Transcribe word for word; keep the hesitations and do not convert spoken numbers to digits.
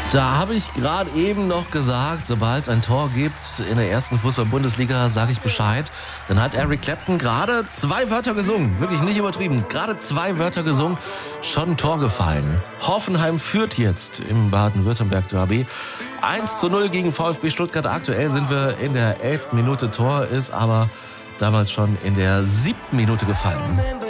Da habe ich gerade eben noch gesagt, sobald es ein Tor gibt in der ersten Fußball-Bundesliga, sage ich Bescheid. Dann hat Eric Clapton gerade zwei Wörter gesungen. Wirklich nicht übertrieben. Gerade zwei Wörter gesungen, schon ein Tor gefallen. Hoffenheim führt jetzt im Baden-Württemberg-Derby. eins zu null gegen VfB Stuttgart. Aktuell sind wir in der elften Minute. Tor ist aber damals schon in der siebten Minute gefallen.